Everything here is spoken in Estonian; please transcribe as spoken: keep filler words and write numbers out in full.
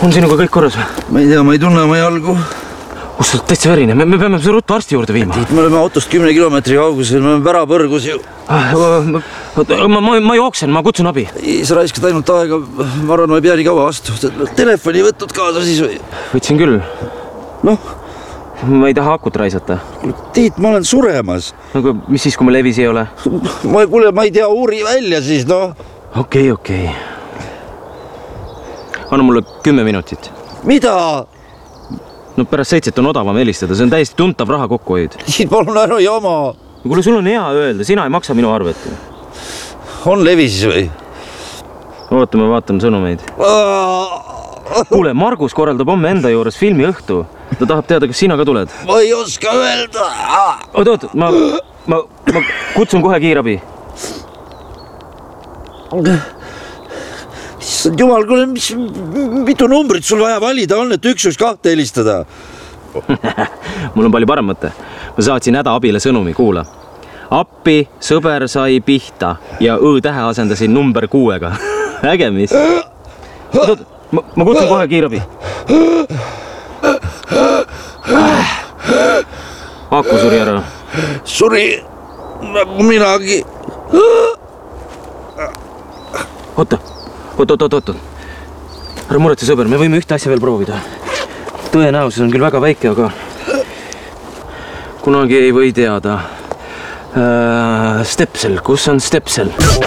On sinuga kõik korras? Ma ei tea, ma ei tunne oma jalgu. Kus sa oled täitsa verine? Me, me peame see ruttu arsti juurde viima. Me oleme autost kümne kilomeetri kaugusel, me oleme värapõrgus ju. Ma, ma, ma, ma jooksen, ma kutsun abi. Ei, sa raiskad ainult aega. Ma arvan, ma ei pea nii kaua vastu. Telefoni võtnud kaasa siis või? Võtsin küll. Noh? Ma ei taha akut raisata. Tiit, ma olen suremas. Aga mis siis, kui ma levis ei ole? Ma, kuule, ma ei tea, uuri välja siis, noh. Okei, okei. Anna mulle kümme minutit. Mida? No pärast seitset on odavam helistada, see on täiesti tuntav raha kokkuhoid. Tiit, palun ära jama. Kuule, sul on hea öelda, sina ei maksa minu arvet. On levi siis või? Oota, ma vaatan sõnumeid. Kuule, Margus korraldab homme enda juures filmi õhtu. Ta tahab teada, kas sina ka tuled. Ma ei oska öelda. Oot, oot, ma, ma, ma kutsun kohe kiirabi. Issand jumal, kuule, mis, mitu numbrit sul vaja valida on, et üks üks kahte helistada? Mul on palju parem mõte. Ma saatsin hädaabile sõnumi, kuula. Appi, sõber sai pihta ja õ-tähe asendasin number kuuega. Äge mis? Oot, ma, ma kutsun kohe kiirabi. Aku suri ära. Suri nagu minagi. Oota, oot, oot, oot, oot. Ära muretse, sõber, me võime ühte asja veel proovida. Tõenäosus on küll väga väike, aga kunagi ei või teada. Äh, Stepsel, kus on Stepsel?